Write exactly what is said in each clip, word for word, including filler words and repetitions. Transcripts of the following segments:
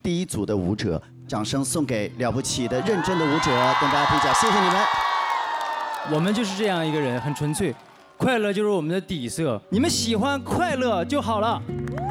第一组的舞者，掌声送给了不起的、认真的舞者，跟大家推讲，谢谢你们。 我们就是这样一个人，很纯粹，快乐就是我们的底色，你们喜欢快乐就好了。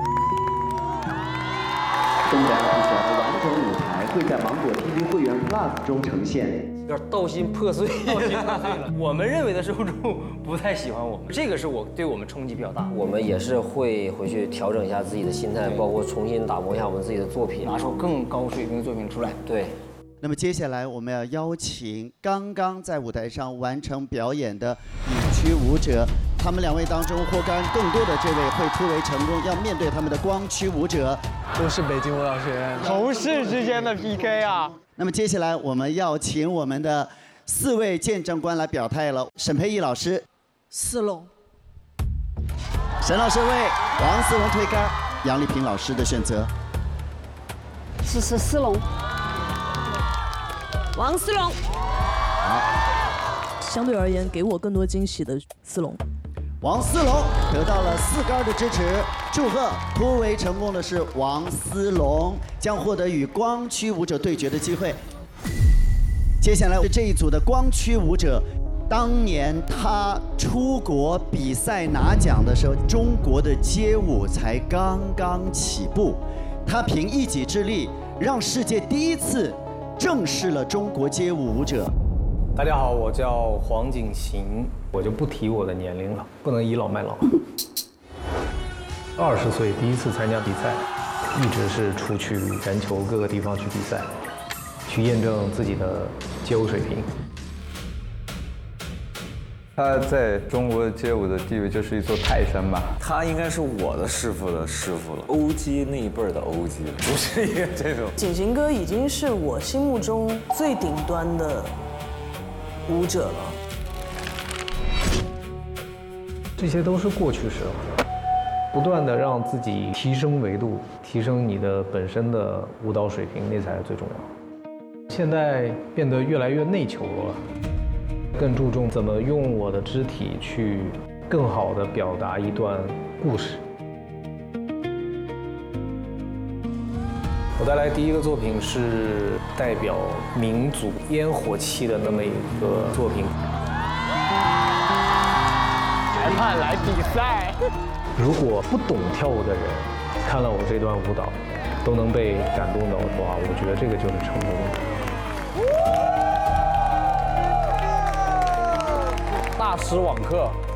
东北二十强的完整舞台会在芒果 T V 会员 Plus 中呈现。 有点道心破碎，道心破碎了。我们认为的受众不太喜欢我们，这个是我对我们冲击比较大。 我们也是会回去调整一下自己的心态，包括重新打磨一下我们自己的作品， 拿出更高水平的作品出来。 对。 那么接下来我们要邀请刚刚在舞台上完成表演的影区舞者，他们两位当中或干更多的这位会突围成功，要面对他们的光区舞者， 都是北京舞蹈学院同事之间的 P K 啊。 那么接下来我们要请我们的四位见证官来表态了。沈培艺老师， 思龙。 沈老师为王思龙推杆，杨丽萍老师的选择。 支持思龙。王思龙。 好。 相对而言，给我更多惊喜的思龙。 王思龙得到了四杆的支持，祝贺！突围成功的是王思龙，将获得与光区舞者对决的机会。接下来这一组的光区舞者，当年他出国比赛拿奖的时候，中国的街舞才刚刚起步，他凭一己之力，让世界第一次正视了中国街舞舞者。 大家好，我叫黄景行，我就不提我的年龄了，不能倚老卖老。二十岁第一次参加比赛，一直是出去全球各个地方去比赛，去验证自己的街舞水平。 他在中国的街舞的地位就是一座泰山吧。 他应该是我的师傅的师傅了 ，O G 那一辈儿的 O G 了，不是一个这种。 景行哥已经是我心目中最顶端的舞者了。 这些都是过去式了，不断的让自己提升维度，提升你的本身的舞蹈水平，那才是最重要。现在变得越来越内求了，更注重怎么用我的肢体去更好的表达一段故事。我带来第一个作品是代表民族烟火气的那么一个作品。 裁判来比赛。 如果不懂跳舞的人看了我这段舞蹈，都能被感动到的话，我觉得这个就是成功的。 大师网课